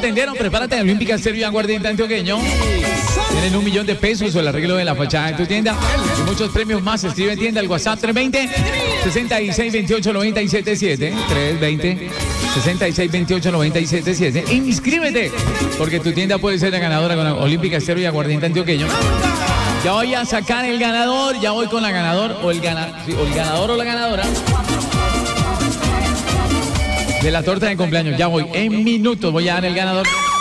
atendieron. Prepárate en Olímpica Estéreo y Aguardiente Antioqueño. Tienen $1.000.000 o el arreglo de la fachada en tu tienda. Y muchos premios más. Escribe en tienda al WhatsApp 320-6628-977. 320-6628-977. Inscríbete, porque tu tienda puede ser la ganadora con Olímpica Estéreo y Aguardiente Antioqueño. Ya voy a sacar el ganador. Ya voy con la ganador o el ganador o la ganadora de la torta de cumpleaños. Ya voy. En minutos voy a dar el ganador.